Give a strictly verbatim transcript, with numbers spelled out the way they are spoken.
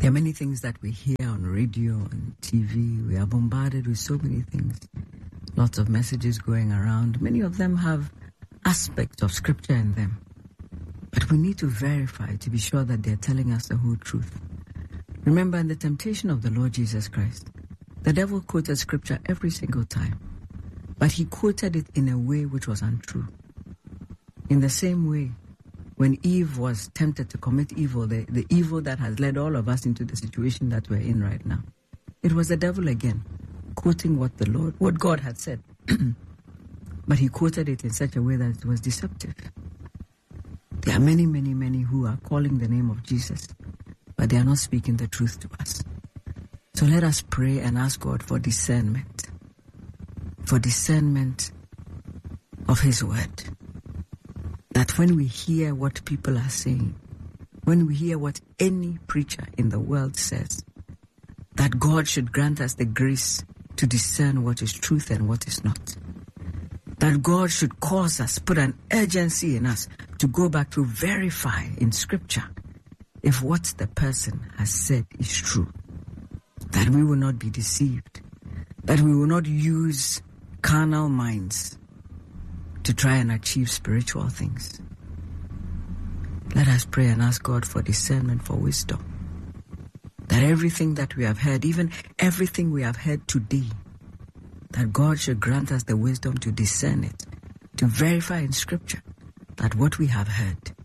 There are many things that we hear on radio and T V. We are bombarded with so many things. Lots of messages going around. Many of them have aspects of scripture in them. But we need to verify to be sure that they're telling us the whole truth. Remember, in the temptation of the Lord Jesus Christ, the devil quoted scripture every single time. But he quoted it in a way which was untrue. In the same way, when Eve was tempted to commit evil, the, the evil that has led all of us into the situation that we're in right now, it was the devil again, quoting what the Lord, what God had said. But he quoted it in such a way that it was deceptive. There are many, many, many who are calling the name of Jesus, but they are not speaking the truth to us. So let us pray and ask God for discernment, for discernment of His word. That when we hear what people are saying, when we hear what any preacher in the world says, that God should grant us the grace to discern what is truth and what is not. That God should cause us, put an urgency in us to go back to verify in scripture if what the person has said is true. That we will not be deceived. That we will not use carnal minds to try and achieve spiritual things. Let us pray and ask God for discernment, for wisdom. That everything that we have heard, even everything we have heard today, that God should grant us the wisdom to discern it, to verify in scripture that what we have heard